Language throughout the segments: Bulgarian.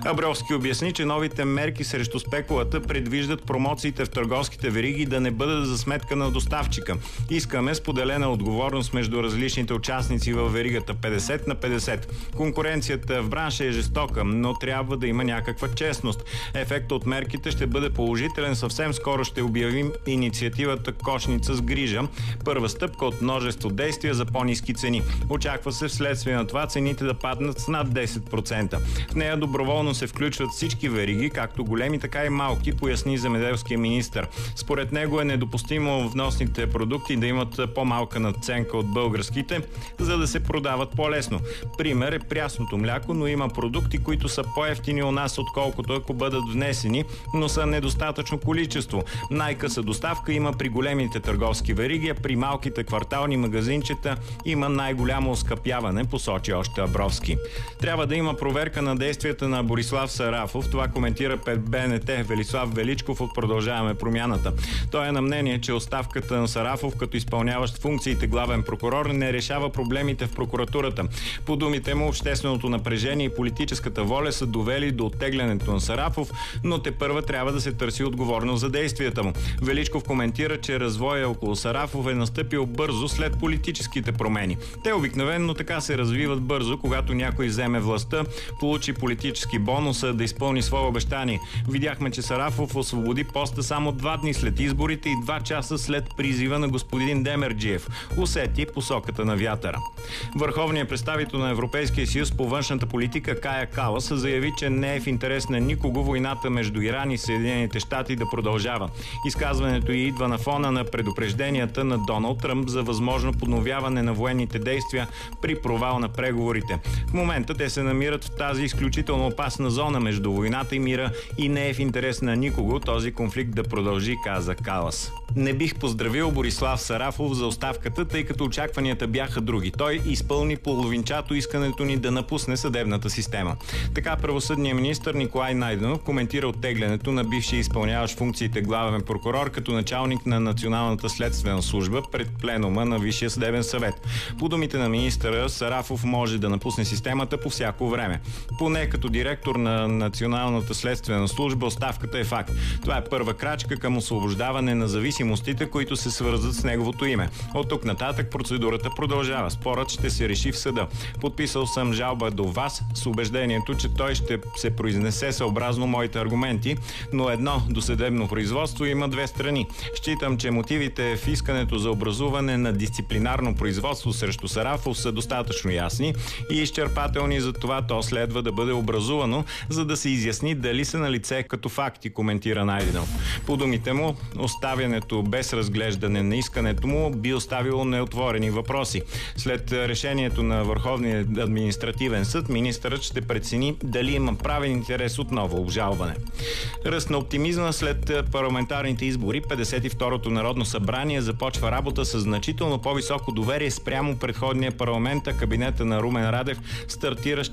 Абровски обясни, че новите мерки срещу спекулата предвиждат промоциите в търговските вериги да не бъдат за сметка на доставчика. Искаме споделена отговорност между различните участници във веригата 50 на 50. Конкуренцията в бранша е жестока, но трябва да има някаква честност. Ефектът от мерките ще бъде положителен. Съвсем скоро ще обявим инициативата Кошница с грижа. Първа стъпка от множество действия за по-ниски цени. Очаква се вследствие на това цените да паднат с над 10%. В нея доброволно се включват всички вериги, както големи, така и малки, поясни земеделския министър. Според него е недопустимо вносните продукти да имат по-малка надценка от българските, за да се продават по-лесно. Пример е прясното мляко, но има продукти, които са по-евтини у нас, отколкото ако бъдат внесени, но са недостатъчно количество. Най-къса доставка има при големите търговски вериги, а при малките квартални магазинчета има най-голямо оскъпяване, посочи още Абровски. Трябва да има проверка на действията на Борислав Сарафов. Това коментира пред БНТ Велислав Величков от Продължаваме промяната. Той е на мнение, че оставката на Сарафов като изпълняващ функциите главен прокурор не решава проблемите в прокуратурата. По думите му, общественото напрежение и политическата воля са довели до оттеглянето на Сарафов, но тепърва трябва да се търси отговорност за действията му. Величков коментира, че развоя около Сарафов е настъпил бързо след политическите промени. Те обикновено така се развиват бързо, когато някой вземе властта, получи политически бонуса да изпълни свое обещание. Видяхме, че Сарафов освободи поста само 2 дни след изборите и 2 часа след призива на господин Демерджиев. Усети посоката на вятъра. Върховният представител на Европейския съюз по външната политика Кая Калас заяви, че не е в интерес на никого войната между Иран и Съединените щати да продължава. Изказването й идва на фона на предупрежденията на Доналд Тръмп за възможно подновяване на военните действия при провал на преговорите. В момента те се намират в тази изключително опасна зона между войната и мира и не е в интерес на никого този конфликт да продължи, каза Калас. Не бих поздравил Борислав Сарафов за оставката, тъй като очакванията бяха други. Той изпълни половинчато искането ни да напусне съдебната система. Така правосъдният министър Николай Найденов коментира оттеглянето на бившия изпълняващ функциите главен прокурор като началник на Националната следствена служба пред пленума на Висшия съдебен съвет. По думите на министъра, Сарафов може да напусне системата по всяко време. Поне като директор на Националната следствена служба оставката е факт. Това е първа крачка към освобождаване на зависимостите, които се свързват с неговото име. От тук нататък процедурата продължава. Спорът ще се реши в съда. Подписал съм жалба до вас с убеждението, че той ще се произнесе съобразно моите аргументи, но едно досъдебно производство има 2 страни. Считам, че мотивите в искането за образуване на дисциплинарно производство срещу Сарафов са достатъчно ясни и изчерпателни, за това то следва да бъде образувано, за да се изясни дали са налице като факти, коментира Найденов. По думите му, оставянето без разглеждане на искането му би оставило неотворени въпроси. След решението на Върховния административен съд, министърът ще прецени дали има правен интерес от ново обжалване. Ръст на оптимизма след парламентарните избори, 52-то Народно събрание започва работа с значително по-високо доверие спрямо предходния парламент, а кабинета на Румен Радев стартира с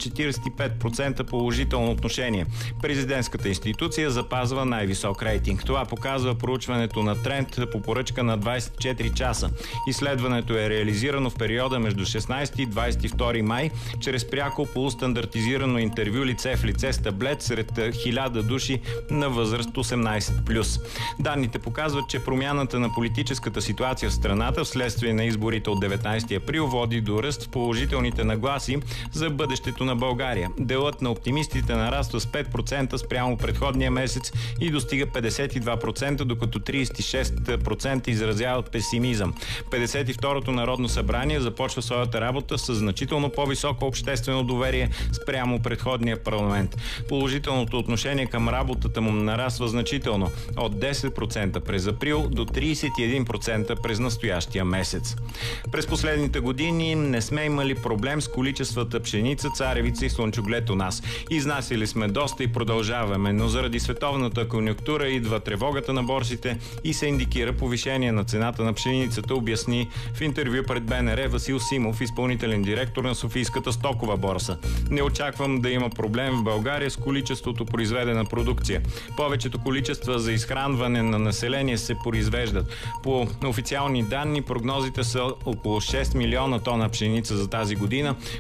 45% положително отношение. Президентската институция запазва най-висок рейтинг. Това показва проучването на Тренд по поръчка на 24 часа. Изследването е реализирано в периода между 16 и 22 май чрез пряко полустандартизирано интервю лице в лице с таблет сред 1000 души на възраст 18+. Данните показват, че промяната на политическата ситуация в страната вследствие на изборите от 19 април води до ръст в положителните нагласи за бъдещето на България. Делът на оптимистите нараства с 5% спрямо предходния месец и достига 52%, докато 36% изразяват песимизъм. 52-то Народно събрание започва своята работа с значително по-високо обществено доверие спрямо предходния парламент. Положителното отношение към работата му нараства значително от 10% през април до 31% през настоящия месец. През последните години не сме имали проблем с количествата пшеница, царевица и слънчоглед у нас. Изнасяли сме доста и продължаваме, но заради световната конюнктура идва тревогата на борсите и се индикира повишение на цената на пшеницата, обясни в интервю пред БНР Васил Симов, изпълнителен директор на Софийската стокова борса. Не очаквам да има проблем в България с количеството произведена продукция. Повечето количества за изхранване на население се произвеждат. По официални данни прогнозите са около 6 милиона тона пшеница за тази година,